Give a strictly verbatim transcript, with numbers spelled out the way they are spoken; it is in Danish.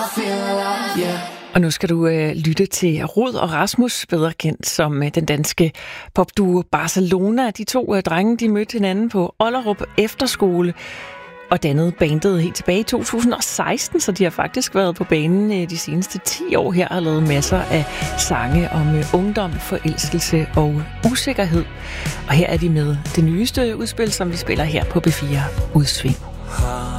Og nu skal du øh, lytte til Rod og Rasmus, bedre kendt som øh, den danske popduo Barcelona. De to øh, drenge, de mødte hinanden på Ollerup Efterskole og dannede bandet helt tilbage i to tusind og seksten, så de har faktisk været på banen øh, de seneste ti år her og lavet masser af sange om øh, ungdom, forelskelse og usikkerhed. Og her er de med det nyeste udspil, som vi spiller her på B fire Udsving.